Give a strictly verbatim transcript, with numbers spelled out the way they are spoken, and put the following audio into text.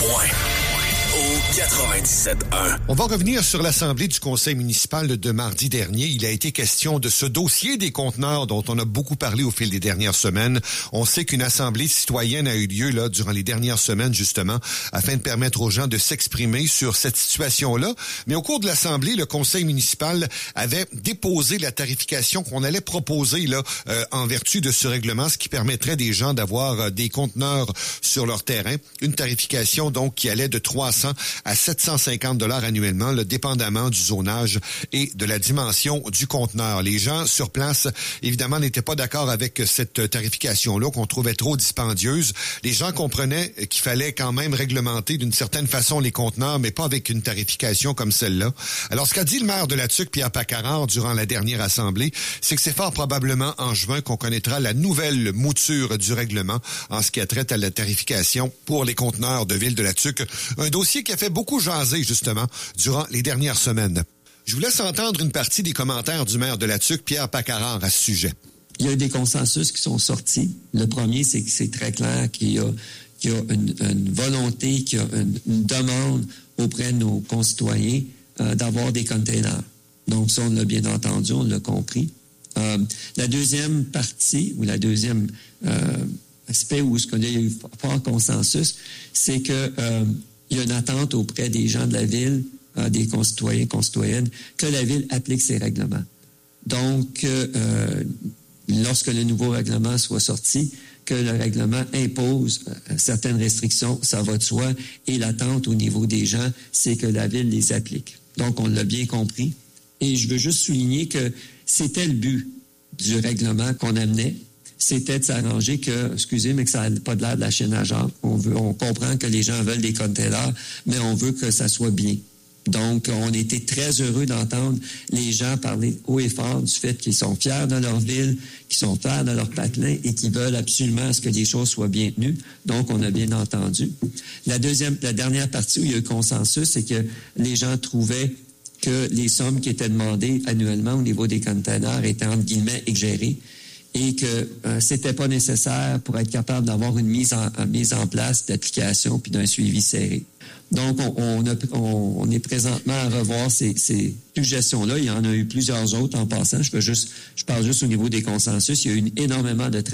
point. Au quatre-vingt-dix-sept un. On va revenir sur l'Assemblée du Conseil municipal de mardi dernier. Il a été question de ce dossier des conteneurs dont on a beaucoup parlé au fil des dernières semaines. On sait qu'une assemblée citoyenne a eu lieu là durant les dernières semaines, justement, afin de permettre aux gens de s'exprimer sur cette situation-là. Mais au cours de l'Assemblée, le Conseil municipal avait déposé la tarification qu'on allait proposer là euh, en vertu de ce règlement, ce qui permettrait des gens d'avoir euh, des conteneurs sur leur terrain. Une tarification donc qui allait de trois cents à sept cent cinquante dollars annuellement, là, dépendamment du zonage et de la dimension du conteneur. Les gens sur place, évidemment, n'étaient pas d'accord avec cette tarification-là, qu'on trouvait trop dispendieuse. Les gens comprenaient qu'il fallait quand même réglementer d'une certaine façon les conteneurs, mais pas avec une tarification comme celle-là. Alors, ce qu'a dit le maire de La Tuque, Pierre Pacarard, durant la dernière assemblée, c'est que c'est fort probablement en juin qu'on connaîtra la nouvelle mouture du règlement en ce qui a trait à la tarification pour les conteneurs de Ville de La Tuque. Un dossier qui a fait beaucoup jaser, justement, durant les dernières semaines. Je vous laisse entendre une partie des commentaires du maire de La Tuque, Pierre Pacarard, à ce sujet. Il y a des consensus qui sont sortis. Le premier, c'est que c'est très clair qu'il y a, qu'il y a une, une volonté, qu'il y a une, une demande auprès de nos concitoyens euh, d'avoir des containers. Donc ça, on l'a bien entendu, on l'a compris. Euh, la deuxième partie, ou la deuxième euh, aspect où ce qu'il y a eu fort consensus, c'est que euh, il y a une attente auprès des gens de la Ville, euh, des concitoyens, concitoyennes, que la Ville applique ses règlements. Donc, euh, lorsque le nouveau règlement soit sorti, que le règlement impose euh, certaines restrictions, ça va de soi, et l'attente au niveau des gens, c'est que la Ville les applique. Donc, on l'a bien compris. Et je veux juste souligner que c'était le but du règlement qu'on amenait. C'était de s'arranger que, excusez, mais que ça n'a pas de l'air de la chaîne à Jacques. On veut, on comprend que les gens veulent des containers, mais on veut que ça soit bien. Donc, on était très heureux d'entendre les gens parler haut et fort du fait qu'ils sont fiers de leur ville, qu'ils sont fiers de leur patelin et qu'ils veulent absolument à ce que les choses soient bien tenues. Donc, on a bien entendu. La deuxième, la dernière partie où il y a eu consensus, c'est que les gens trouvaient que les sommes qui étaient demandées annuellement au niveau des containers étaient entre guillemets exagérées et que euh, c'était pas nécessaire pour être capable d'avoir une mise en, une mise en place d'application puis d'un suivi serré. Donc, on, on, a, on, on est présentement à revoir ces, ces suggestions-là. Il y en a eu plusieurs autres en passant. Je peux juste, je parle juste au niveau des consensus. Il y a eu énormément de